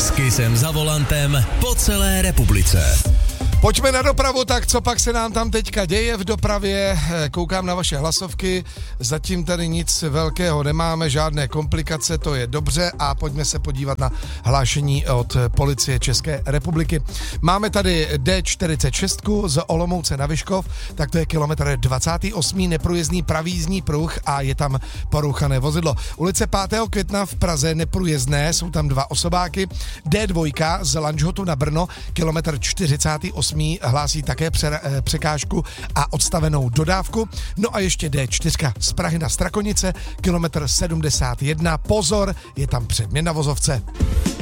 S Kissem za volantem po celé republice. Pojďme na dopravu, tak co pak se nám tam teďka děje v dopravě? Koukám na vaše hlasovky, zatím tady nic velkého nemáme, žádné komplikace, to je dobře a pojďme se podívat na hlášení od Policie České republiky. Máme tady D46 z Olomouce na Vyškov, tak to je kilometr 28. neprůjezdný pravý jízdní pruh a je tam porouchané vozidlo. Ulice 5. května v Praze neprůjezdné, jsou tam 2 osobáky. D2 z Lanžhotu na Brno, kilometr 48. hlásí také překážku a odstavenou dodávku. No a ještě D4 z Prahy na Strakonice, kilometr 71. Pozor, je tam předmět na vozovce.